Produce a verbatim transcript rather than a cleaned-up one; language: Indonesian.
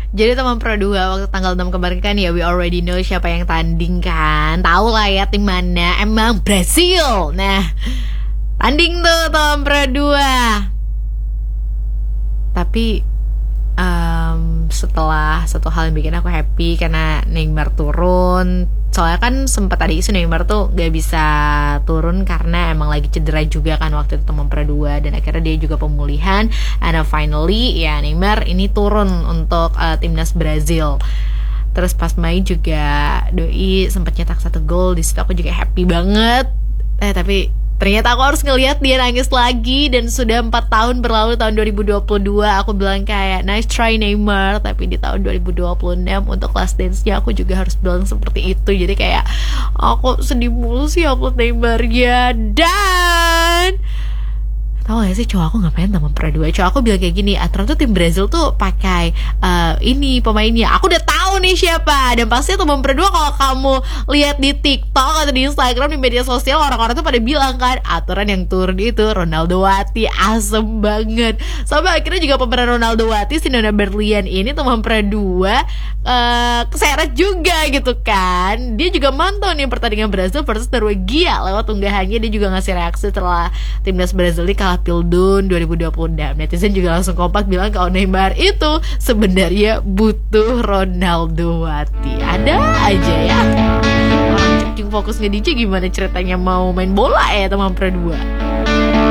Jadi teman Pro dua waktu tanggal enam kemarin kan ya we already know siapa yang tanding kan. Tahu lah ya tim mana, emang Brazil. Nah, tanding tuh teman Pro dua. Tapi um, setelah satu hal yang bikin aku happy karena Neymar turun. Soalnya kan sempat ada isu Neymar tuh gak bisa turun karena emang lagi cedera juga kan waktu itu teman Pro dua. Dan akhirnya dia juga pemulihan. And finally ya Neymar ini turun untuk uh, timnas Brazil. Terus pas main juga Doi sempat nyetak satu gol. Di situ aku juga happy banget. Eh tapi ternyata aku harus ngelihat dia nangis lagi. Dan sudah empat tahun berlalu, tahun dua ribu dua puluh dua. Aku bilang kayak nice try Neymar. Tapi di tahun dua ribu dua puluh enam untuk last dance-nya aku juga harus bilang seperti itu. Jadi kayak aku sedih mulu sih upload Neymar ya. Dan tahu gak sih cowok aku ngapain teman Pro dua? Cowok aku bilang kayak gini, Atra tuh tim Brazil tuh pakai uh, ini pemainnya. Aku udah tahu nih siapa. Dan pasti teman Pro dua kalau kamu lihat di TikTok atau di Instagram, di media sosial, orang-orang tuh pada bilang kan aturan yang turun itu Ronaldo Wati. Asem banget. Sampai akhirnya juga pemeran Ronaldo Wati, si Nona Berlian ini teman Pro dua uh, keseret juga gitu kan. Dia juga mantau nih pertandingan Brazil versus Norwegia. Lewat unggahannya dia juga ngasih reaksi setelah timnas Brazil ini kalah Pildun dua ribu dua puluh enam. Netizen juga langsung kompak bilang kalau Neymar itu sebenarnya butuh Ronaldo Wati. Ada aja ya orang ceking fokus nge-D J, gimana ceritanya mau main bola ya teman Pro dua.